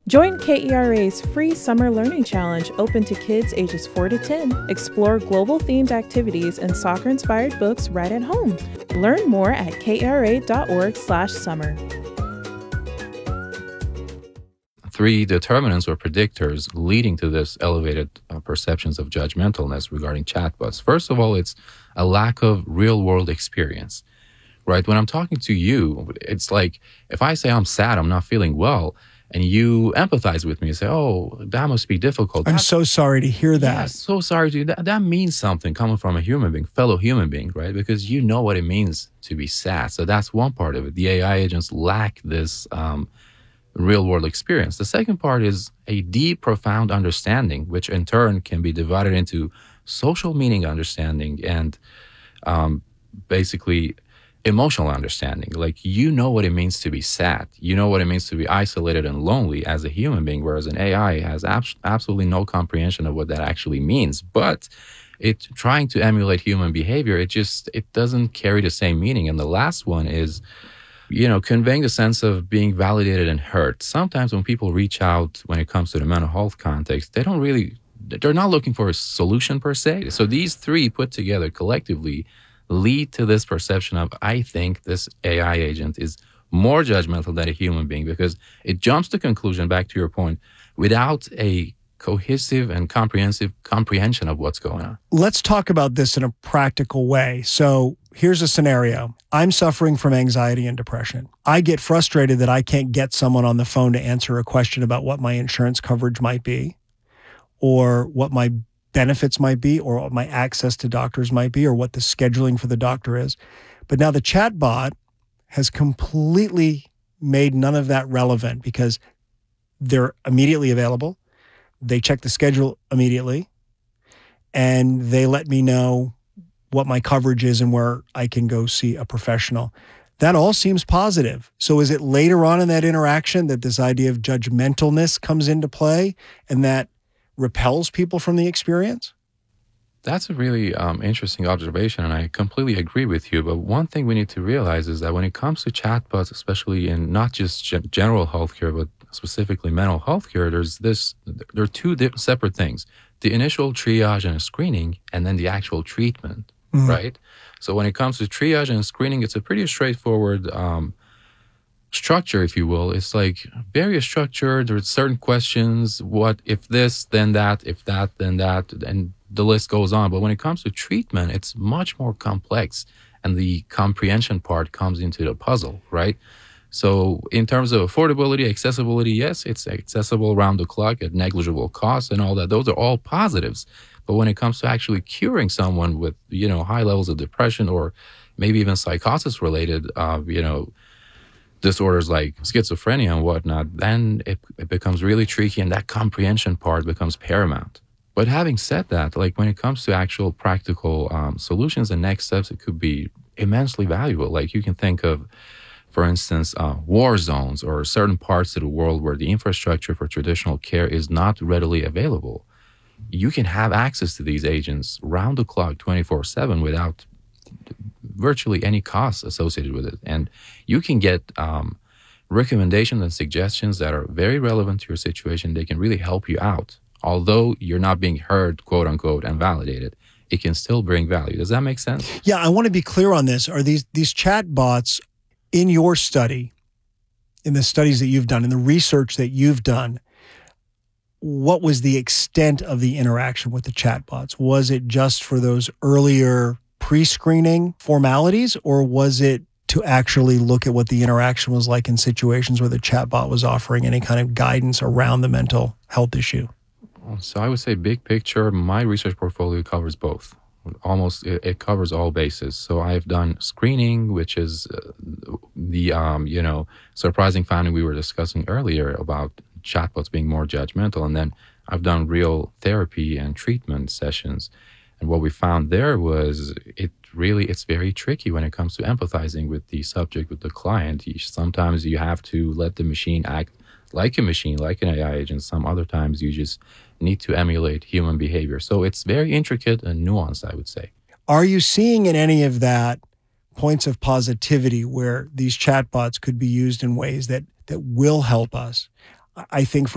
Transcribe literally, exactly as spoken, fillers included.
Join K E R A's free Summer Learning Challenge open to kids ages four to ten. Explore global-themed activities and soccer-inspired books right at home. Learn more at kra.org slash summer. Three determinants or predictors leading to this elevated uh, perceptions of judgmentalness regarding chatbots. First of all, it's a lack of real-world experience, right? When I'm talking to you, it's like if I say I'm sad, I'm not feeling well, and you empathize with me and say, oh, that must be difficult. I'm That's, so sorry to hear that. Yeah, so sorry to that. That means something coming from a human being, fellow human being, right? Because you know what it means to be sad. So that's one part of it. The A I agents lack this um, real-world experience. The second part is a deep, profound understanding, which in turn can be divided into social meaning understanding and um, basically emotional understanding. Like, you know what it means to be sad. You know what it means to be isolated and lonely as a human being, whereas an A I has ab- absolutely no comprehension of what that actually means. But it trying to emulate human behavior, it just, it doesn't carry the same meaning. And the last one is, you know, conveying the sense of being validated and heard. Sometimes when people reach out when it comes to the mental health context, they don't really, they're not looking for a solution per se. So these three put together collectively lead to this perception of, I think this A I agent is more judgmental than a human being, because it jumps to conclusion, back to your point, without a cohesive and comprehensive comprehension of what's going on. Let's talk about this in a practical way. So here's a scenario. I'm suffering from anxiety and depression. I get frustrated that I can't get someone on the phone to answer a question about what my insurance coverage might be, or what my benefits might be, or what my access to doctors might be, or what the scheduling for the doctor is. But now the chatbot has completely made none of that relevant, because they're immediately available. They check the schedule immediately, and they let me know what my coverage is and where I can go see a professional. That all seems positive. So is it later on in that interaction that this idea of judgmentalness comes into play, and that repels people from the experience? That's a really um, interesting observation, and I completely agree with you. But one thing we need to realize is that when it comes to chatbots, especially in not just gen- general healthcare, but specifically mental health care, there's this, there are two di- separate things. The initial triage and screening, and then the actual treatment, mm-hmm. right? So when it comes to triage and screening, it's a pretty straightforward um, structure, if you will. It's like very structured. There's certain questions. What if this, then that, if that, then that, and the list goes on. But when it comes to treatment, it's much more complex, and the comprehension part comes into the puzzle, right? So in terms of affordability, accessibility, yes, it's accessible around the clock at negligible cost and all that. Those are all positives. But when it comes to actually curing someone with, you know, high levels of depression, or maybe even psychosis related, uh, you know, disorders like schizophrenia and whatnot, then it, it becomes really tricky, and that comprehension part becomes paramount. But having said that, like when it comes to actual practical um, solutions and next steps, it could be immensely valuable. Like you can think of, for instance, uh, war zones, or certain parts of the world where the infrastructure for traditional care is not readily available. You can have access to these agents round the clock, twenty-four seven, without virtually any costs associated with it. And you can get um, recommendations and suggestions that are very relevant to your situation. They can really help you out. Although you're not being heard, quote unquote, and validated, it can still bring value. Does that make sense? Yeah, I want to be clear on this. Are these these chat bots, in your study, in the studies that you've done, in the research that you've done, what was the extent of the interaction with the chatbots? Was it just for those earlier pre-screening formalities, or was it to actually look at what the interaction was like in situations where the chatbot was offering any kind of guidance around the mental health issue? So I would say big picture, my research portfolio covers both. Almost, it, it covers all bases. So I've done screening, which is uh, the, um, you know, surprising finding we were discussing earlier about chatbots being more judgmental. And then I've done real therapy and treatment sessions. And what we found there was it really, it's very tricky when it comes to empathizing with the subject, with the client. You, sometimes you have to let the machine act like a machine, like an A I agent. Some other times you just need to emulate human behavior. So it's very intricate and nuanced, I would say. Are you seeing in any of that points of positivity where these chatbots could be used in ways that that will help us? I think, for